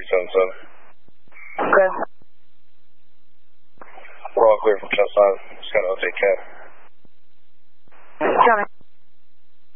Sundsvall. Okej. Bra chef på klassar. Ska du ha, take care.